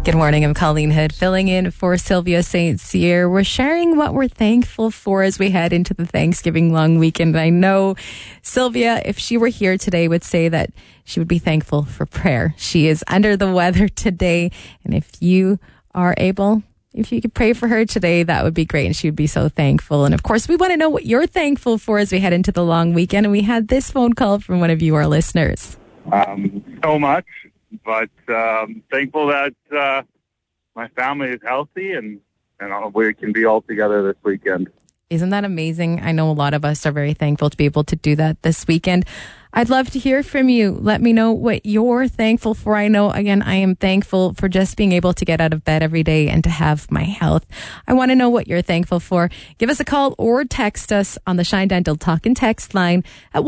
Good morning, I'm Colleen Hood, filling in for Sylvia St. Cyr. We're sharing what we're thankful for as we head into the Thanksgiving long weekend. I know Sylvia, if she were here today, would say that she would be thankful for prayer. She is under the weather today, and if you are able, if you could pray for her today, that would be great, and she would be so thankful. And of course, we want to know what you're thankful for as we head into the long weekend, and we had this phone call from one of you, our listeners. So much. But thankful that my family is healthy and we can be all together this weekend. Isn't that amazing? I know a lot of us are very thankful to be able to do that this weekend. I'd love to hear from you. Let me know what you're thankful for. I know, again, I am thankful for just being able to get out of bed every day and to have my health. I want to know what you're thankful for. Give us a call or text us on the Shine Dental Talk and Text line at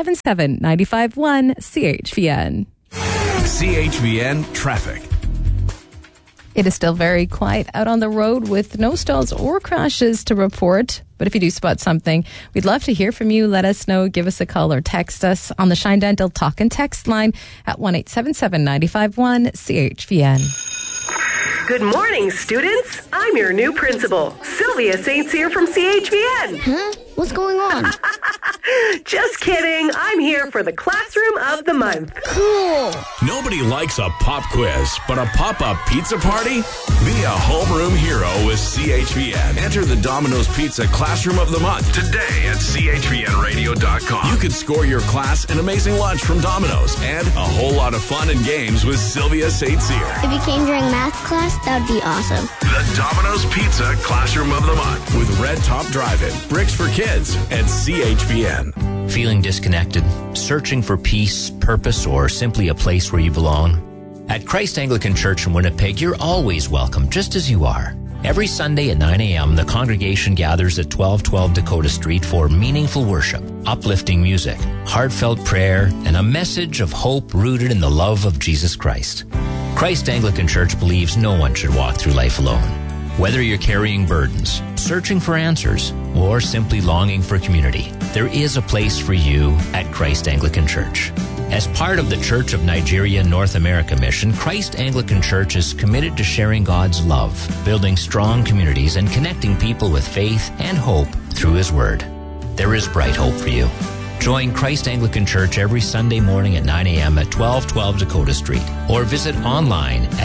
1-877-951-CHVN. CHVN Traffic. It is still very quiet out on the road with no stalls or crashes to report. But if you do spot something, we'd love to hear from you. Let us know. Give us a call or text us on the Shine Dental Talk and Text line at 1-877-951-CHVN. Good morning, students. I'm your new principal, Sylvia St. Cyr from CHVN. Huh? What's going on? Just kidding. I'm here for the Classroom of the Month. Cool. Nobody likes a pop quiz, but a pop-up pizza party? Be a homeroom hero with CHVN. Enter the Domino's Pizza Classroom of the Month today at chvnradio.com. You could score your class an amazing lunch from Domino's and a whole lot of fun and games with Sylvia St. Cyr. If you came during math class, that would be awesome. The Domino's Pizza Classroom of the Month with Red Top Drive-In, Bricks for Kids, and CHVN. Feeling disconnected, searching for peace, purpose, or simply a place where you belong? At Christ Anglican Church in Winnipeg, you're always welcome, just as you are. Every Sunday at 9 a.m., the congregation gathers at 1212 Dakota Street for meaningful worship, uplifting music, heartfelt prayer, and a message of hope rooted in the love of Jesus Christ. Christ Anglican Church believes no one should walk through life alone. Whether you're carrying burdens, searching for answers, or simply longing for community, there is a place for you at Christ Anglican Church. As part of the Church of Nigeria North America mission, Christ Anglican Church is committed to sharing God's love, building strong communities, and connecting people with faith and hope through His Word. There is bright hope for you. Join Christ Anglican Church every Sunday morning at 9 a.m. at 1212 Dakota Street, or visit online at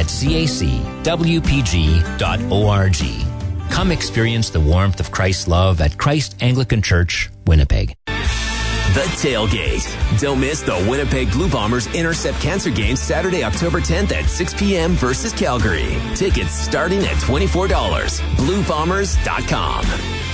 cacwpg.org. Come experience the warmth of Christ's love at Christ Anglican Church, Winnipeg. The Tailgate. Don't miss the Winnipeg Blue Bombers Intercept Cancer game Saturday, October 10th at 6 p.m. versus Calgary. Tickets starting at $24. BlueBombers.com.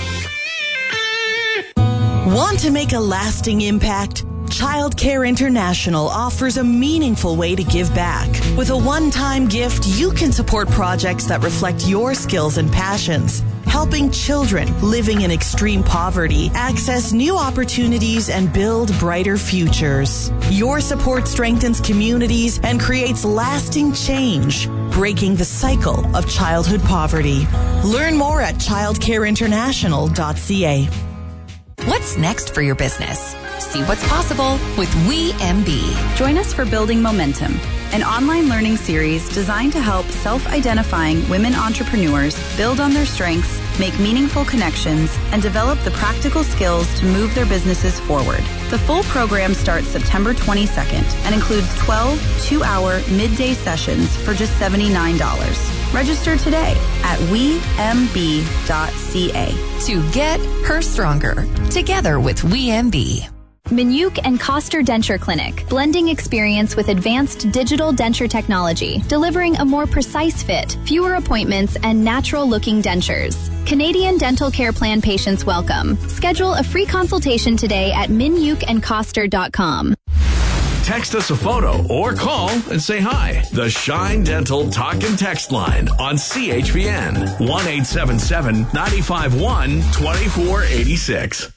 Want to make a lasting impact? Child Care International offers a meaningful way to give back. With a one-time gift, you can support projects that reflect your skills and passions, helping children living in extreme poverty access new opportunities and build brighter futures. Your support strengthens communities and creates lasting change, breaking the cycle of childhood poverty. Learn more at childcareinternational.ca. What's next for your business? See what's possible with WeMB. Join us for Building Momentum, an online learning series designed to help self-identifying women entrepreneurs build on their strengths, make meaningful connections, and develop the practical skills to move their businesses forward. The full program starts September 22nd and includes 12 2-hour midday sessions for just $79. Register today at WeMB.ca. To get her stronger, together with WeMB. Minuk and Koster Denture Clinic, blending experience with advanced digital denture technology, delivering a more precise fit, fewer appointments, and natural-looking dentures. Canadian Dental Care Plan patients welcome. Schedule a free consultation today at minukandkoster.com. Text us a photo or call and say hi. The Shine Dental Talk and Text line on CHVN 1-877-951-2486.